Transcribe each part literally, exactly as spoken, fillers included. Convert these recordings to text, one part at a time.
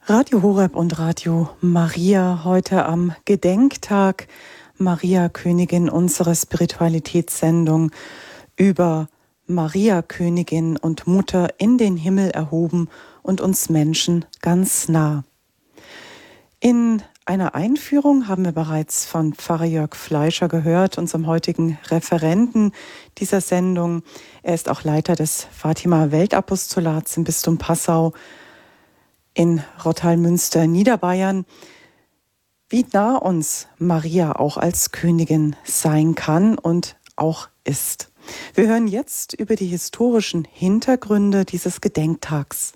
Radio Horeb und Radio Maria heute am Gedenktag Maria, Königin, unsere Spiritualitätssendung über Maria, Königin und Mutter in den Himmel erhoben und uns Menschen ganz nah. In einer Einführung haben wir bereits von Pfarrer Jörg Fleischer gehört, unserem heutigen Referenten dieser Sendung. Er ist auch Leiter des Fatima-Weltapostolats im Bistum Passau in Rottal-Münster, Niederbayern. Wie nah uns Maria auch als Königin sein kann und auch ist. Wir hören jetzt über die historischen Hintergründe dieses Gedenktags.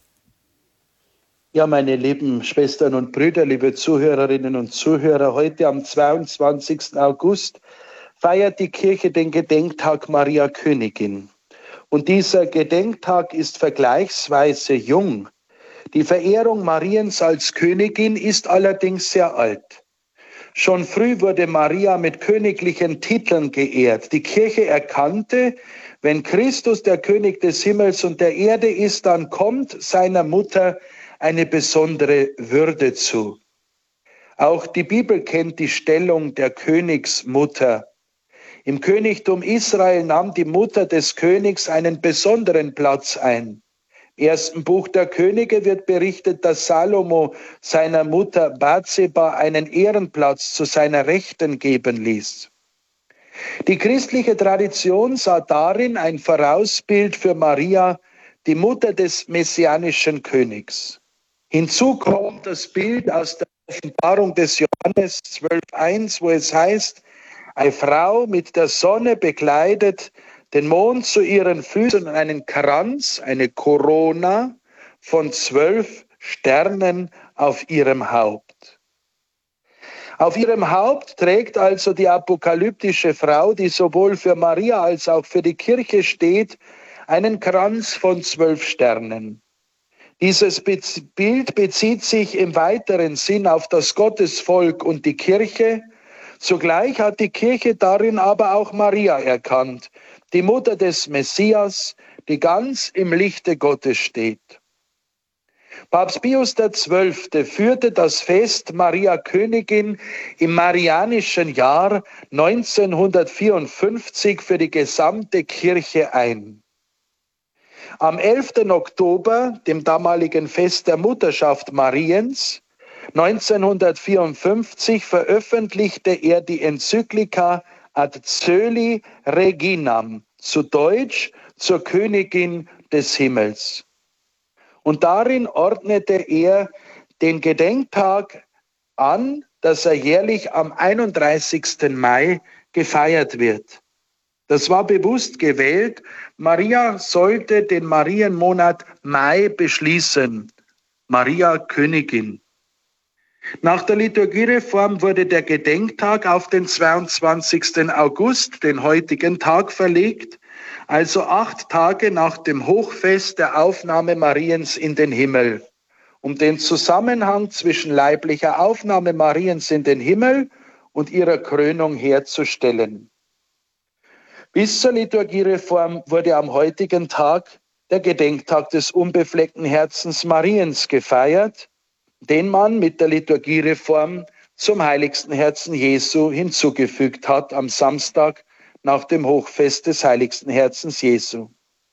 Ja, meine lieben Schwestern und Brüder, liebe Zuhörerinnen und Zuhörer, heute am zweiundzwanzigsten August feiert die Kirche den Gedenktag Maria Königin. Und dieser Gedenktag ist vergleichsweise jung. Die Verehrung Mariens als Königin ist allerdings sehr alt. Schon früh wurde Maria mit königlichen Titeln geehrt. Die Kirche erkannte, wenn Christus der König des Himmels und der Erde ist, dann kommt seiner Mutter eine besondere Würde zu. Auch die Bibel kennt die Stellung der Königsmutter. Im Königtum Israel nahm die Mutter des Königs einen besonderen Platz ein. Im ersten Buch der Könige wird berichtet, dass Salomo seiner Mutter Bathseba einen Ehrenplatz zu seiner Rechten geben ließ. Die christliche Tradition sah darin ein Vorausbild für Maria, die Mutter des messianischen Königs. Hinzu kommt das Bild aus der Offenbarung des Johannes zwölf eins, wo es heißt, eine Frau mit der Sonne bekleidet, den Mond zu ihren Füßen und einen Kranz, eine Corona von zwölf Sternen auf ihrem Haupt. Auf ihrem Haupt trägt also die apokalyptische Frau, die sowohl für Maria als auch für die Kirche steht, einen Kranz von zwölf Sternen. Dieses Bild bezieht sich im weiteren Sinn auf das Gottesvolk und die Kirche. Zugleich hat die Kirche darin aber auch Maria erkannt, die Mutter des Messias, die ganz im Lichte Gottes steht. Papst Pius der Zwölfte führte das Fest Maria Königin im marianischen Jahr neunzehnhundertvierundfünfzig für die gesamte Kirche ein. Am elften Oktober, dem damaligen Fest der Mutterschaft Mariens, neunzehnhundertvierundfünfzig veröffentlichte er die Enzyklika Ad Coeli Reginam, zu Deutsch zur Königin des Himmels. Und darin ordnete er den Gedenktag an, dass er jährlich am einunddreißigsten Mai gefeiert wird. Das war bewusst gewählt. Maria sollte den Marienmonat Mai beschließen. Maria Königin. Nach der Liturgiereform wurde der Gedenktag auf den zweiundzwanzigsten August, den heutigen Tag, verlegt, also acht Tage nach dem Hochfest der Aufnahme Mariens in den Himmel, um den Zusammenhang zwischen leiblicher Aufnahme Mariens in den Himmel und ihrer Krönung herzustellen. Bis zur Liturgiereform wurde am heutigen Tag der Gedenktag des unbefleckten Herzens Mariens gefeiert, den man mit der Liturgiereform zum heiligsten Herzen Jesu hinzugefügt hat am Samstag nach dem Hochfest des heiligsten Herzens Jesu.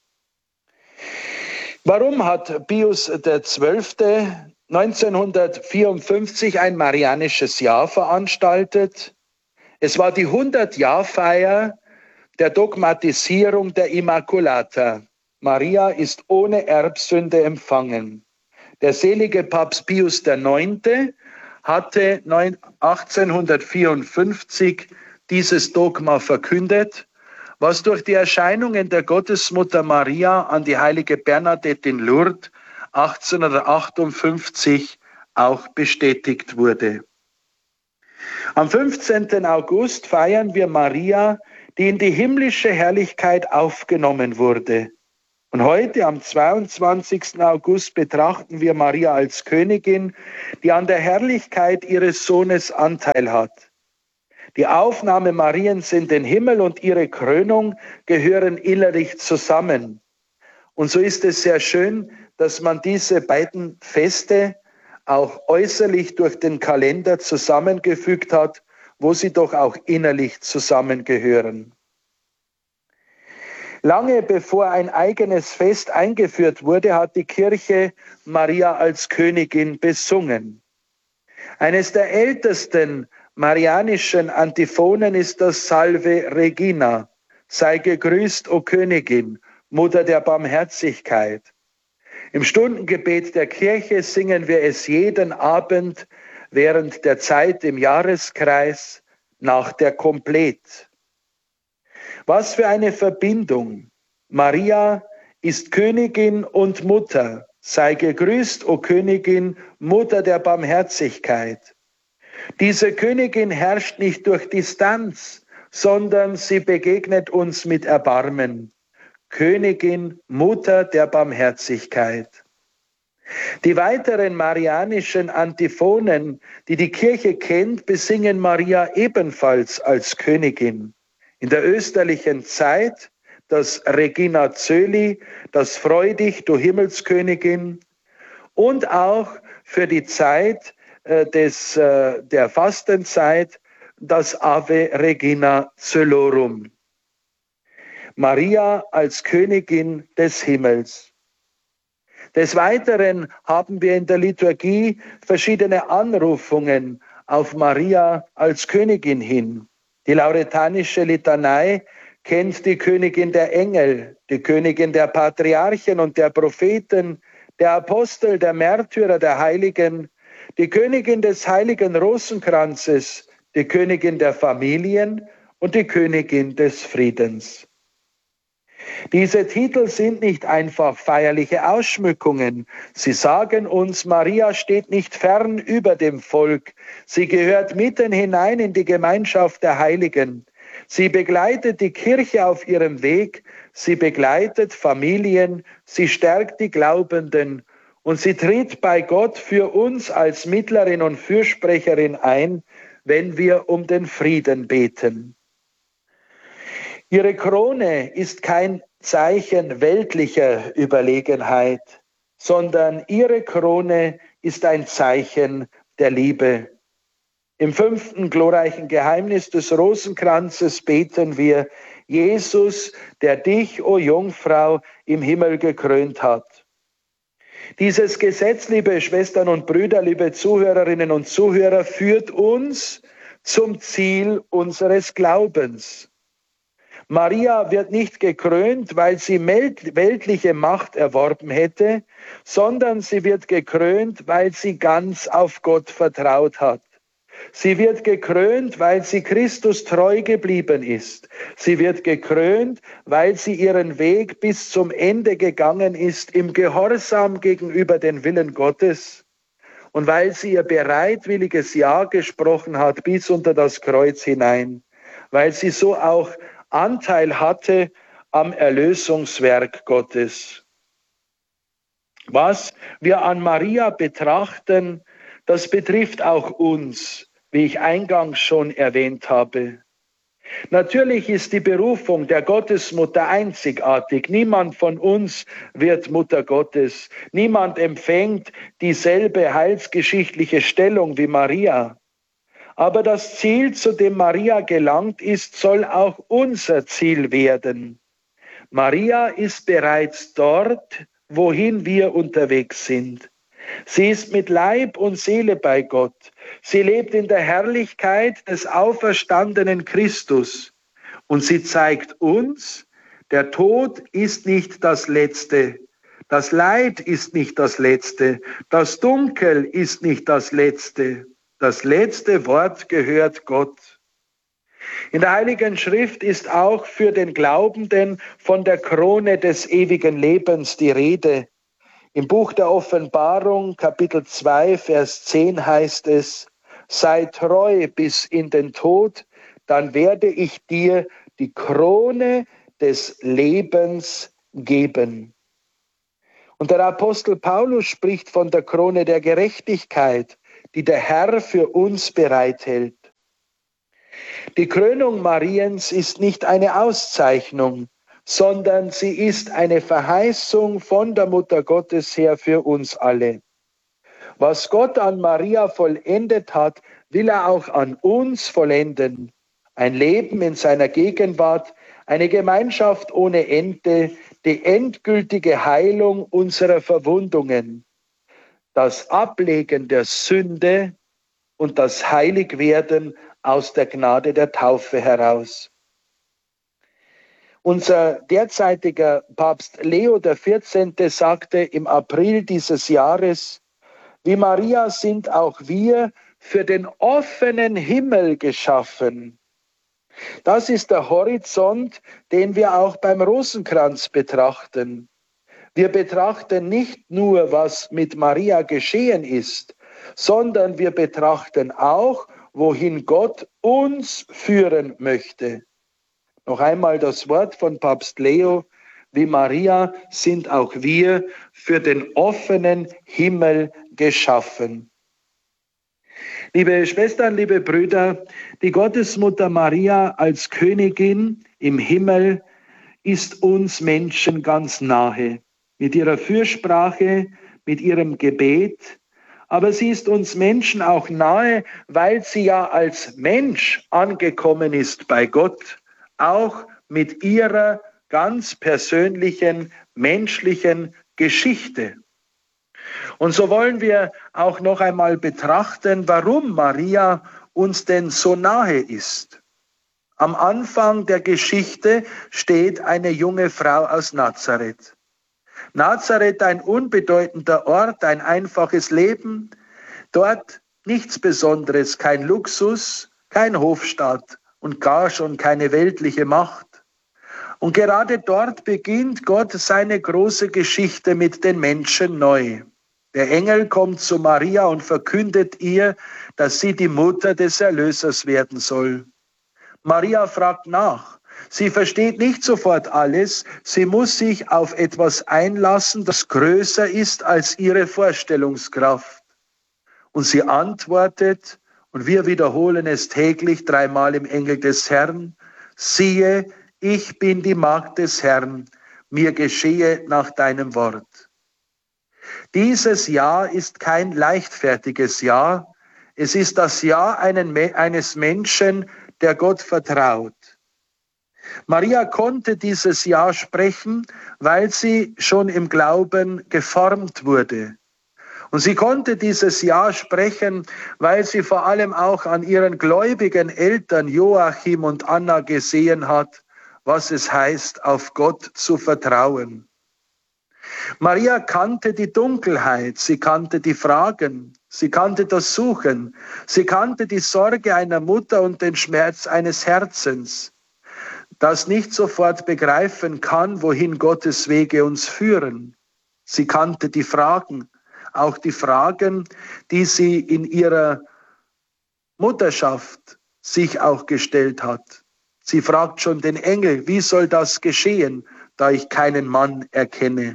Warum hat Pius der Zwölfte neunzehnhundertvierundfünfzig ein marianisches Jahr veranstaltet? Es war die hundert-Jahr-Feier der Dogmatisierung der Immaculata. Maria ist ohne Erbsünde empfangen. Der selige Papst Pius der Neunte hatte achtzehnhundertvierundfünfzig dieses Dogma verkündet, was durch die Erscheinungen der Gottesmutter Maria an die heilige Bernadette in Lourdes achtzehnhundertachtundfünfzig auch bestätigt wurde. Am fünfzehnten August feiern wir Maria, die in die himmlische Herrlichkeit aufgenommen wurde. Und heute, am zweiundzwanzigsten August, betrachten wir Maria als Königin, die an der Herrlichkeit ihres Sohnes Anteil hat. Die Aufnahme Mariens in den Himmel und ihre Krönung gehören innerlich zusammen. Und so ist es sehr schön, dass man diese beiden Feste auch äußerlich durch den Kalender zusammengefügt hat, wo sie doch auch innerlich zusammengehören. Lange bevor ein eigenes Fest eingeführt wurde, hat die Kirche Maria als Königin besungen. Eines der ältesten marianischen Antiphonen ist das Salve Regina, sei gegrüßt, o Königin, Mutter der Barmherzigkeit. Im Stundengebet der Kirche singen wir es jeden Abend während der Zeit im Jahreskreis nach der Komplett. Was für eine Verbindung! Maria ist Königin und Mutter. Sei gegrüßt, o Königin, Mutter der Barmherzigkeit. Diese Königin herrscht nicht durch Distanz, sondern sie begegnet uns mit Erbarmen. Königin, Mutter der Barmherzigkeit. Die weiteren marianischen Antiphonen, die die Kirche kennt, besingen Maria ebenfalls als Königin. In der österlichen Zeit das Regina Coeli, das Freu dich, du Himmelskönigin, und auch für die Zeit äh, des, äh, der Fastenzeit das Ave Regina Coelorum. Maria als Königin des Himmels. Des Weiteren haben wir in der Liturgie verschiedene Anrufungen auf Maria als Königin hin. Die lauretanische Litanei kennt die Königin der Engel, die Königin der Patriarchen und der Propheten, der Apostel, der Märtyrer, der Heiligen, die Königin des heiligen Rosenkranzes, die Königin der Familien und die Königin des Friedens. Diese Titel sind nicht einfach feierliche Ausschmückungen. Sie sagen uns, Maria steht nicht fern über dem Volk. Sie gehört mitten hinein in die Gemeinschaft der Heiligen. Sie begleitet die Kirche auf ihrem Weg. Sie begleitet Familien. Sie stärkt die Glaubenden. Und sie tritt bei Gott für uns als Mittlerin und Fürsprecherin ein, wenn wir um den Frieden beten. Ihre Krone ist kein Zeichen weltlicher Überlegenheit, sondern ihre Krone ist ein Zeichen der Liebe. Im fünften glorreichen Geheimnis des Rosenkranzes beten wir, Jesus, der dich, o Jungfrau, im Himmel gekrönt hat. Dieses Gesetz, liebe Schwestern und Brüder, liebe Zuhörerinnen und Zuhörer, führt uns zum Ziel unseres Glaubens. Maria wird nicht gekrönt, weil sie weltliche Macht erworben hätte, sondern sie wird gekrönt, weil sie ganz auf Gott vertraut hat. Sie wird gekrönt, weil sie Christus treu geblieben ist. Sie wird gekrönt, weil sie ihren Weg bis zum Ende gegangen ist, im Gehorsam gegenüber den Willen Gottes. Und weil sie ihr bereitwilliges Ja gesprochen hat bis unter das Kreuz hinein. Weil sie so auch Anteil hatte am Erlösungswerk Gottes. Was wir an Maria betrachten, das betrifft auch uns, wie ich eingangs schon erwähnt habe. Natürlich ist die Berufung der Gottesmutter einzigartig. Niemand von uns wird Mutter Gottes. Niemand empfängt dieselbe heilsgeschichtliche Stellung wie Maria. Aber das Ziel, zu dem Maria gelangt ist, soll auch unser Ziel werden. Maria ist bereits dort, wohin wir unterwegs sind. Sie ist mit Leib und Seele bei Gott. Sie lebt in der Herrlichkeit des auferstandenen Christus. Und sie zeigt uns, der Tod ist nicht das Letzte. Das Leid ist nicht das Letzte. Das Dunkel ist nicht das Letzte. Das letzte Wort gehört Gott. In der Heiligen Schrift ist auch für den Glaubenden von der Krone des ewigen Lebens die Rede. Im Buch der Offenbarung, Kapitel zwei, Vers zehn heißt es, sei treu bis in den Tod, dann werde ich dir die Krone des Lebens geben. Und der Apostel Paulus spricht von der Krone der Gerechtigkeit, die der Herr für uns bereithält. Die Krönung Mariens ist nicht eine Auszeichnung, sondern sie ist eine Verheißung von der Mutter Gottes her für uns alle. Was Gott an Maria vollendet hat, will er auch an uns vollenden. Ein Leben in seiner Gegenwart, eine Gemeinschaft ohne Ende, die endgültige Heilung unserer Verwundungen, das Ablegen der Sünde und das Heiligwerden aus der Gnade der Taufe heraus. Unser derzeitiger Papst Leo der vierzehnte sagte im April dieses Jahres: Wie Maria sind auch wir für den offenen Himmel geschaffen. Das ist der Horizont, den wir auch beim Rosenkranz betrachten. Wir betrachten nicht nur, was mit Maria geschehen ist, sondern wir betrachten auch, wohin Gott uns führen möchte. Noch einmal das Wort von Papst Leo: Wie Maria sind auch wir für den offenen Himmel geschaffen. Liebe Schwestern, liebe Brüder, die Gottesmutter Maria als Königin im Himmel ist uns Menschen ganz nahe, mit ihrer Fürsprache, mit ihrem Gebet. Aber sie ist uns Menschen auch nahe, weil sie ja als Mensch angekommen ist bei Gott, auch mit ihrer ganz persönlichen, menschlichen Geschichte. Und so wollen wir auch noch einmal betrachten, warum Maria uns denn so nahe ist. Am Anfang der Geschichte steht eine junge Frau aus Nazareth. Nazareth, ein unbedeutender Ort, ein einfaches Leben. Dort nichts Besonderes, kein Luxus, kein Hofstaat und gar schon keine weltliche Macht. Und gerade dort beginnt Gott seine große Geschichte mit den Menschen neu. Der Engel kommt zu Maria und verkündet ihr, dass sie die Mutter des Erlösers werden soll. Maria fragt nach. Sie versteht nicht sofort alles. Sie muss sich auf etwas einlassen, das größer ist als ihre Vorstellungskraft. Und sie antwortet, und wir wiederholen es täglich dreimal im Engel des Herrn: Siehe, ich bin die Magd des Herrn, mir geschehe nach deinem Wort. Dieses Ja ist kein leichtfertiges Ja. Es ist das Ja eines Menschen, der Gott vertraut. Maria konnte dieses Ja sprechen, weil sie schon im Glauben geformt wurde. Und sie konnte dieses Ja sprechen, weil sie vor allem auch an ihren gläubigen Eltern Joachim und Anna gesehen hat, was es heißt, auf Gott zu vertrauen. Maria kannte die Dunkelheit, sie kannte die Fragen, sie kannte das Suchen, sie kannte die Sorge einer Mutter und den Schmerz eines Herzens, das nicht sofort begreifen kann, wohin Gottes Wege uns führen. Sie kannte die Fragen, auch die Fragen, die sie in ihrer Mutterschaft sich auch gestellt hat. Sie fragt schon den Engel: Wie soll das geschehen, da ich keinen Mann erkenne?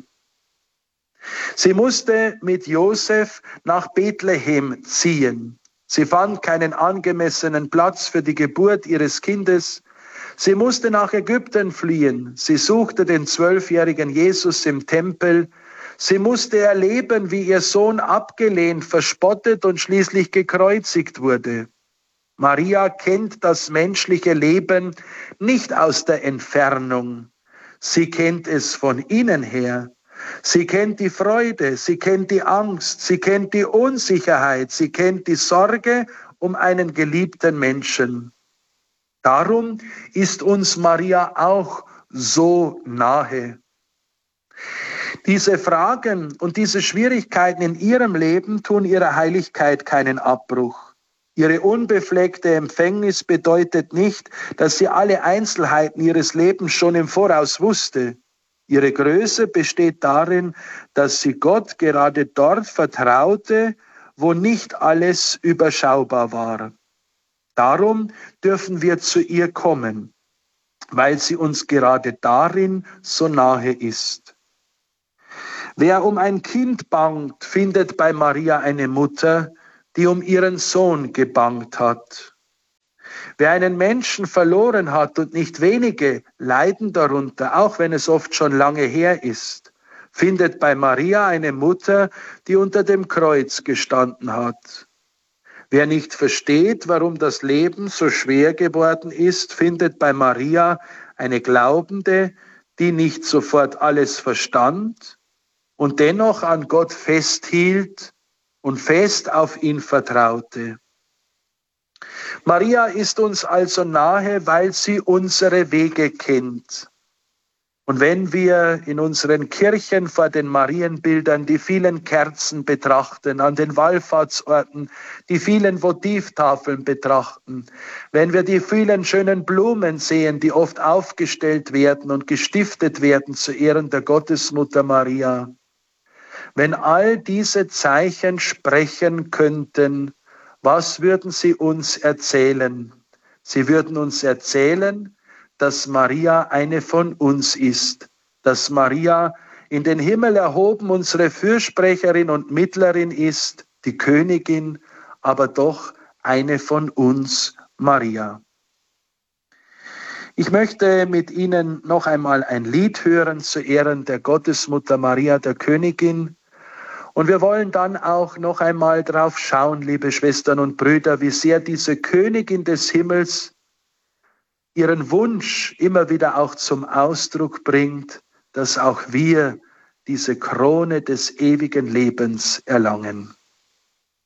Sie musste mit Josef nach Bethlehem ziehen. Sie fand keinen angemessenen Platz für die Geburt ihres Kindes. Sie musste nach Ägypten fliehen. Sie suchte den zwölfjährigen Jesus im Tempel. Sie musste erleben, wie ihr Sohn abgelehnt, verspottet und schließlich gekreuzigt wurde. Maria kennt das menschliche Leben nicht aus der Entfernung. Sie kennt es von innen her. Sie kennt die Freude, sie kennt die Angst, sie kennt die Unsicherheit, sie kennt die Sorge um einen geliebten Menschen. Darum ist uns Maria auch so nahe. Diese Fragen und diese Schwierigkeiten in ihrem Leben tun ihrer Heiligkeit keinen Abbruch. Ihre unbefleckte Empfängnis bedeutet nicht, dass sie alle Einzelheiten ihres Lebens schon im Voraus wusste. Ihre Größe besteht darin, dass sie Gott gerade dort vertraute, wo nicht alles überschaubar war. Darum dürfen wir zu ihr kommen, weil sie uns gerade darin so nahe ist. Wer um ein Kind bangt, findet bei Maria eine Mutter, die um ihren Sohn gebangt hat. Wer einen Menschen verloren hat, und nicht wenige leiden darunter, auch wenn es oft schon lange her ist, findet bei Maria eine Mutter, die unter dem Kreuz gestanden hat. Wer nicht versteht, warum das Leben so schwer geworden ist, findet bei Maria eine Glaubende, die nicht sofort alles verstand und dennoch an Gott festhielt und fest auf ihn vertraute. Maria ist uns also nahe, weil sie unsere Wege kennt. Und wenn wir in unseren Kirchen vor den Marienbildern die vielen Kerzen betrachten, an den Wallfahrtsorten die vielen Votivtafeln betrachten, wenn wir die vielen schönen Blumen sehen, die oft aufgestellt werden und gestiftet werden zu Ehren der Gottesmutter Maria, wenn all diese Zeichen sprechen könnten, was würden sie uns erzählen? Sie würden uns erzählen, dass Maria eine von uns ist, dass Maria in den Himmel erhoben unsere Fürsprecherin und Mittlerin ist, die Königin, aber doch eine von uns, Maria. Ich möchte mit Ihnen noch einmal ein Lied hören zu Ehren der Gottesmutter Maria, der Königin. Und wir wollen dann auch noch einmal drauf schauen, liebe Schwestern und Brüder, wie sehr diese Königin des Himmels ihren Wunsch immer wieder auch zum Ausdruck bringt, dass auch wir diese Krone des ewigen Lebens erlangen.